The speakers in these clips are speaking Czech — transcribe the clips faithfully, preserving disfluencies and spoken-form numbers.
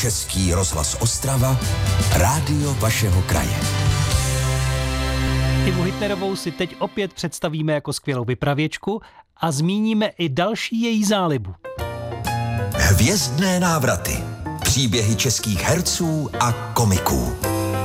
Český rozhlas Ostrava, rádio vašeho kraje. Ivu Hitnerovou si teď opět představíme jako skvělou vypravěčku a zmíníme i další její zálibu. Hvězdné návraty. Příběhy českých herců a komiků.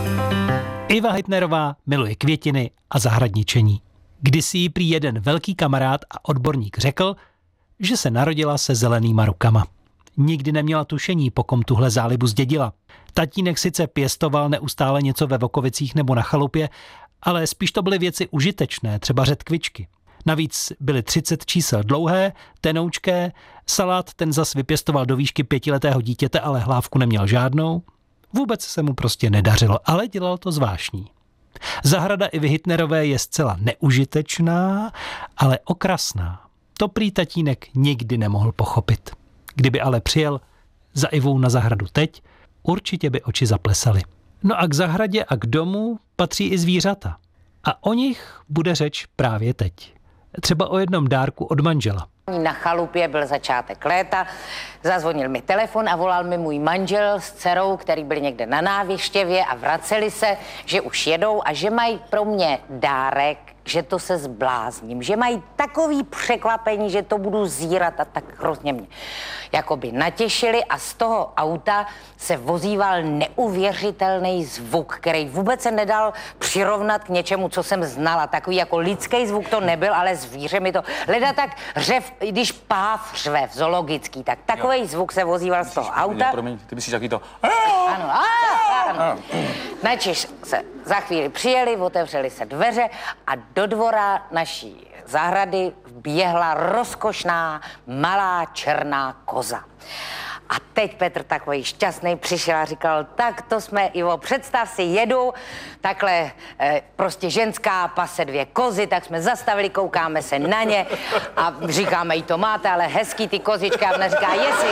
Iva Hitnerová miluje květiny a zahradničení. Kdysi jí prý jeden velký kamarád a odborník řekl, že se narodila se zelenýma rukama. Nikdy neměla tušení, po kom tuhle zálibu zdědila. Tatínek sice pěstoval neustále něco ve Vokovicích nebo na chalupě, ale spíš to byly věci užitečné, třeba řetkvičky. Navíc byly třicet čísel dlouhé, tenoučké, salát ten zas vypěstoval do výšky pětiletého dítěte, ale hlávku neměl žádnou. Vůbec se mu prostě nedařilo, ale dělal to zvláštní. Zahrada Ivy Hitnerové je zcela neužitečná, ale okrasná. To prý tatínek nikdy nemohl pochopit. Kdyby ale přijel za Ivou na zahradu teď, určitě by oči zaplesaly. No a k zahradě a k domu patří i zvířata. A o nich bude řeč právě teď. Třeba o jednom dárku od manžela. Na chalupě byl začátek léta, zazvonil mi telefon a volal mi můj manžel s dcerou, který byli někde na návštěvě a vraceli se, že už jedou a že mají pro mě dárek, že to se zblázním, že mají takový překvapení, že to budu zírat a tak hrozně mě jakoby natěšili a z toho auta se vozíval neuvěřitelný zvuk, který vůbec se nedal přirovnat k něčemu, co jsem znala. Takový jako lidský zvuk to nebyl, ale zvíře mi to... Leda tak řev, když páv řve v zoologický, tak takovej jo. zvuk se vozíval z toho auta. Ne, promiň, ty myslíš taky to... Ano, ano. ano. Načež se za chvíli přijeli, otevřeli se dveře a do dvora naší zahrady vběhla rozkošná malá černá koza. A teď Petr takový šťastný přišel a říkal, tak to jsme, Ivo, představ si, jedu, takhle e, prostě ženská pase dvě kozy, tak jsme zastavili, koukáme se na ně a říkáme, jí to máte, ale hezký ty kozičky. A ona říká, jestli,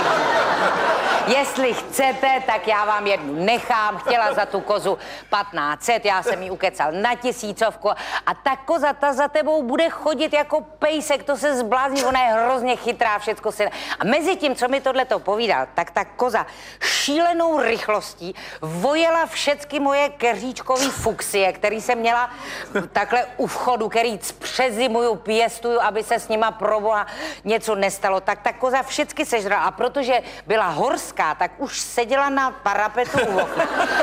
jestli chcete, tak já vám jednu nechám. Chtěla za tu kozu patnáct set, já jsem jí ukecal na tisícovku a ta koza, ta za tebou bude chodit jako pejsek, to se zblázní, ona je hrozně chytrá, všecko se... A mezi tím, co mi tohleto povídal, tak ta koza šílenou rychlostí vojela všecky moje keříčkový fuksie, který jsem měla takhle u vchodu, který přezimuju, pěstuju, aby se s nima proboha něco nestalo. Tak ta koza všecky sežrala a protože byla horská, tak už seděla na parapetu u okna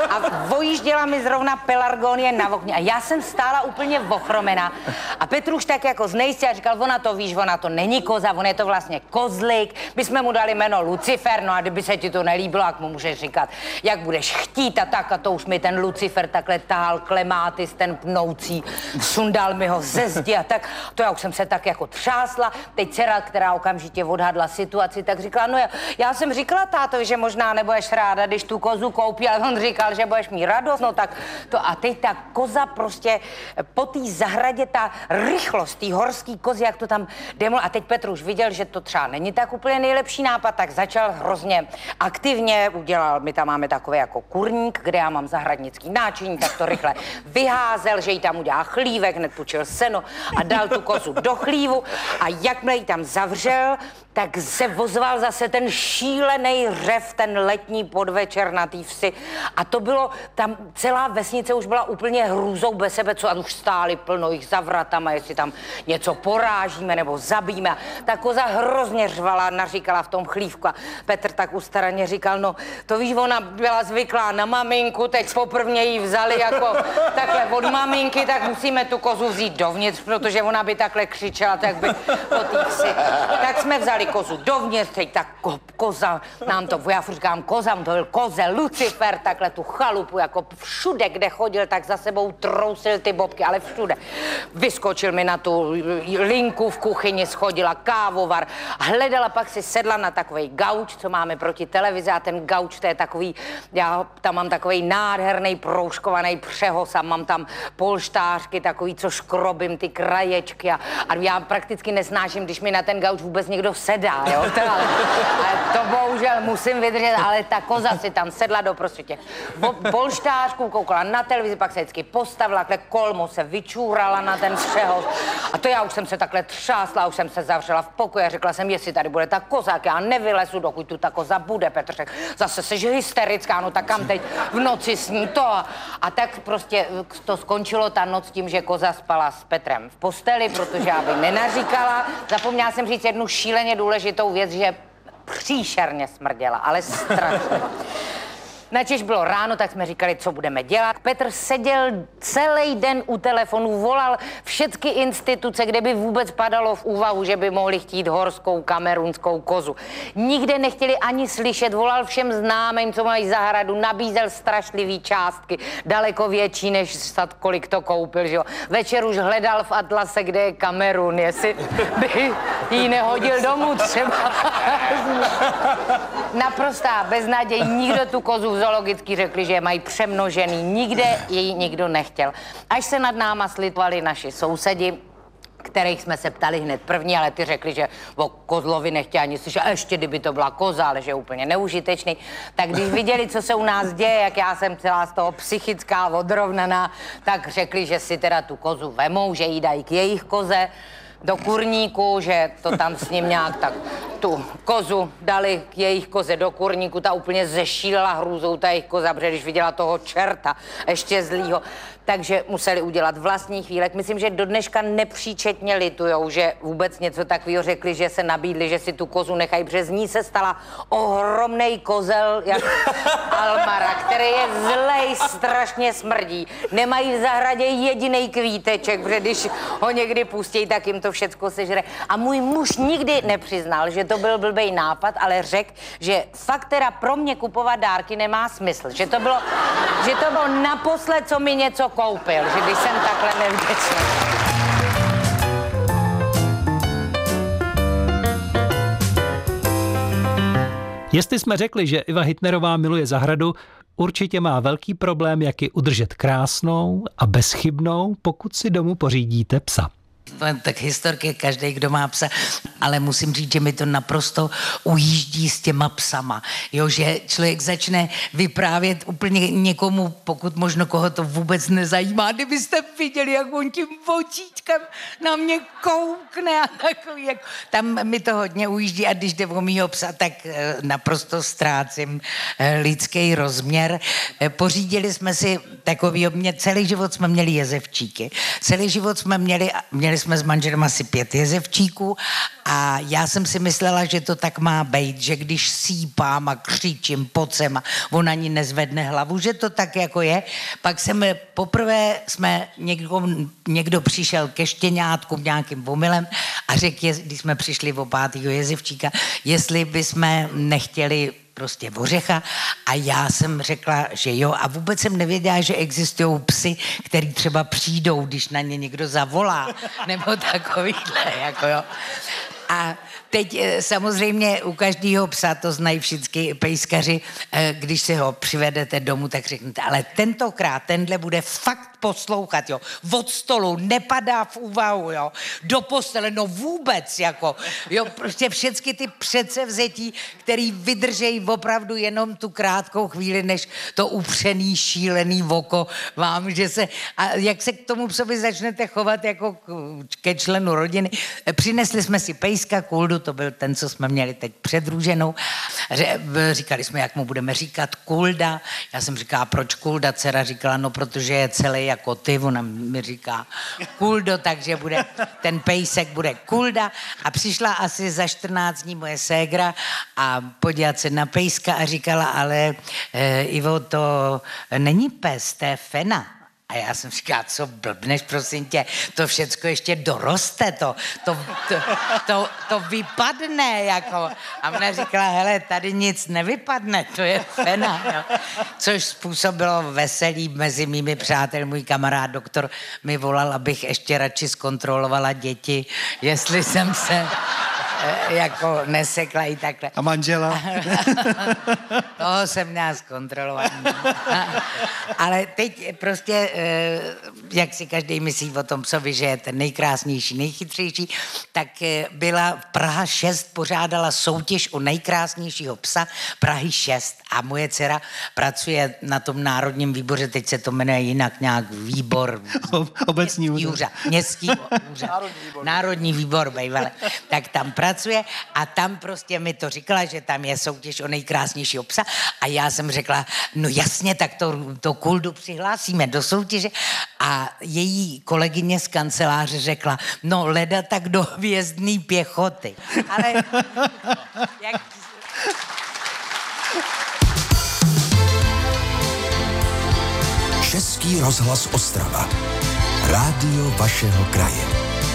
a vojížděla mi zrovna pelargonie na okně a já jsem stála úplně ochromená a Petr už tak jako znejistě a říkal, ona to víš, ona to není koza, on je to vlastně kozlik, my jsme mu dali jméno Lucifer, no a kdyby se ti to nelíbilo, jak mu můžeš říkat, jak budeš chtít a tak a to už mi ten Lucifer takhle tahal klemátis, ten pnoucí, sundal mi ho ze zdi a tak, to já už jsem se tak jako třásla, teď dcera, která okamžitě odhadla situaci, tak říkala, no já, já jsem říkala tátovi, že možná nebudeš ráda, když tu kozu koupí, ale on říkal, že budeš mít radost, no tak to a teď ta koza prostě po té zahradě, ta rychlost, tý horský kozy, jak to tam demol a teď Petr už viděl, že to třeba není tak úplně nejlepší nápad, tak začal hrozně aktivně, udělal, my tam máme takový jako kurník, kde já mám zahradnický náčiní, tak to rychle vyházel, že jí tam udělá chlívek, hned půjčil seno a dal tu kozu do chlívu a jakmile jí tam zavřel, tak se vozval zase ten šílený řev, ten letní podvečer na té vsi. A to bylo, tam celá vesnice už byla úplně hrůzou bez sebe, co a už stáli plno jich za vratama, jestli tam něco porážíme nebo zabijíme. A ta koza hrozně řvala, naříkala v tom chlívku a Petr tak ustaraně říkal, no to víš, ona byla zvyklá na maminku, teď poprvně jí vzali jako takhle od maminky, tak musíme tu kozu vzít dovnitř, protože ona by takhle křičela, tak by po té vsi. Tak jsme vzali kozu dovnitř, teď ta ko, koza, nám to, já furt říkám koza, to byl koze Lucifer, takhle tu chalupu, jako všude, kde chodil, tak za sebou trousil ty bobky, ale všude. Vyskočil mi na tu linku v kuchyni, schodila kávovar, hledala, pak si sedla na takovej gauč, co máme proti televizi a ten gauč, to je takový, já tam mám takovej nádherný proužkovaný přehoz a mám tam polštářky, takový, co škrobím, ty kraječky a, a já prakticky nesnáším, když mi na ten gauč vůbec někdo sedne. sedá, jo. To, ale, ale to bohužel musím vydržet, ale ta koza si tam sedla do prostě těch polštářků, koukala na televizi, pak se vždycky postavila, takhle kolmo se vyčůrala na ten přehoz. A to já už jsem se takhle třásla, už jsem se zavřela v pokoji a řekla jsem, jestli tady bude ta koza, já nevylezu, dokud tu ta koza bude. Petr řekl, zase jsi hysterická, no tak kam teď v noci sní to. A, a tak prostě to skončilo ta noc tím, že koza spala s Petrem v posteli, protože aby nenaříkala. Zapomněla jsem říct jednu šíleně důležitou věc, že příšerně smrděla, ale strašně. Načež bylo ráno, tak jsme říkali, co budeme dělat. Petr seděl celý den u telefonu, volal všechny instituce, kde by vůbec padalo v úvahu, že by mohli chtít horskou kamerunskou kozu. Nikde nechtěli ani slyšet, volal všem známým, co mají zahradu, nabízel strašlivý částky, daleko větší, než snad kolik to koupil, že jo. Večer už hledal v atlase, kde je Kamerun, jestli by jí nehodil domů třeba. Naprostá beznaděj, nikdo tu kozu zoologicky řekli, že je mají přemnožený, nikde jej nikdo nechtěl. Až se nad náma slitovali naši sousedi, kterých jsme se ptali hned první, ale ty řekli, že o kozlovi nechtěli ani slyšet, a ještě kdyby to byla koza, ale že je úplně neužitečný. Tak když viděli, co se u nás děje, jak já jsem celá z toho psychická, odrovnaná, tak řekli, že si teda tu kozu vemou, že jí dají k jejich koze do kurníku, že to tam s ním nějak tak tu kozu dali k jejich koze do kurníku, ta úplně zešílela hrůzou, ta jejich koza, protože když viděla toho čerta, ještě zlýho, takže museli udělat vlastní chvílek. Myslím, že do dneška nepříčetně litujou, že vůbec něco takového řekli, že se nabídli, že si tu kozu nechají, protože z ní se stala ohromnej kozel, jak Almara, který je zlej, strašně smrdí. Nemají v zahradě jedinej kvíteček, protože když ho někdy pustí, tak jim to všecko sežere. A můj muž nikdy nepřiznal, že to byl blbej nápad, ale řekl, že fakt teda pro mě kupovat dárky nemá smysl. Že to bylo, že to bylo naposled, co mi něco koupil, že když jsem takhle nevděčná. Jestli jsme řekli, že Iva Hitnerová miluje zahradu, určitě má velký problém, jak ji udržet krásnou a bezchybnou, pokud si domů pořídíte psa. Tak historky každý, kdo má psa, ale musím říct, že mi to naprosto ujíždí s těma psama. Jo, že člověk začne vyprávět úplně někomu, pokud možno koho to vůbec nezajímá. Kdybyste viděli, jak on tím očíčkem na mě koukne a takový, jak... Tam mi to hodně ujíždí a když jde o mýho psa, tak naprosto ztrácím lidský rozměr. Pořídili jsme si takový, mě celý život jsme měli jezevčíky. Celý život jsme měli, měli jsme s manželem asi pět jezevčíků a já jsem si myslela, že to tak má být, že když sípám a křičím, pocem a on ani nezvedne hlavu, že to tak jako je. Pak jsem poprvé jsme někdo, někdo přišel ke štěňátku nějakým omylem a řekl, když jsme přišli o pátýho jezevčíka, jestli bychom nechtěli prostě ořecha a já jsem řekla, že jo a vůbec jsem nevěděla, že existují psy, který třeba přijdou, když na ně někdo zavolá, nebo takovýhle, jako jo. A teď samozřejmě u každého psa, to znají všichni pejskaři, když si ho přivedete domů, tak řeknete, ale tentokrát tenhle bude fakt poslouchat, jo. Od stolu nepadá v úvahu, jo. Do postele, no vůbec, jako, jo. Prostě všechny ty předsevzetí, který vydržejí opravdu jenom tu krátkou chvíli, než to upřený, šílený oko vám, že se, a jak se k tomu psovi začnete chovat jako ke členu rodiny. Přinesli jsme si pejska Kuldu, to byl ten, co jsme měli teď před růženou. Říkali jsme, jak mu budeme říkat Kulda. Já jsem říkala, proč Kulda? Dcera říkala, no protože je celý jako ty, ona mi říká Kuldo, takže bude, ten pejsek bude Kulda. A přišla asi za čtrnáct dní moje ségra a podívat se na pejska a říkala, ale e, Ivo, to není pes, to je fena. A já jsem říkala, co blbneš, prosím tě, to všecko ještě doroste, to, to, to, to, to vypadne, jako. A ona říkala, hele, tady nic nevypadne, to je fena, jo. Což způsobilo veselí mezi mými přáteli. Můj kamarád doktor mi volal, abych ještě radši zkontrolovala děti, jestli jsem se jako nesekla i takhle. A manžela? Toho jsem měla zkontrolovat. Ale teď prostě, jak si každý myslí o tom psovi, že je ten nejkrásnější, nejchytřejší, tak byla Praha šest, pořádala soutěž o nejkrásnějšího psa Prahy šest a moje dcera pracuje na tom národním výboře, teď se to jmenuje jinak nějak výbor. Obecní úřad. Městský úřad. Národní výbor. Národní výbor, bejvale. Tak tam pracuje a tam prostě mi to říkala, že tam je soutěž o nejkrásnějšího psa a já jsem řekla, no jasně, tak to, to Kuldu přihlásíme do soutěže a její kolegyně z kanceláře řekla, no leda tak do hvězdný pěchoty. Ale jak... Český rozhlas Ostrava. Rádio vašeho kraje.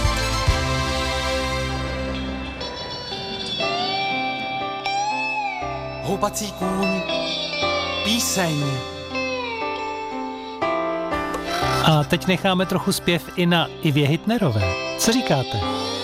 Houpací kůň, píseň. A teď necháme trochu zpěv i na Ivě Hitnerové. Co říkáte?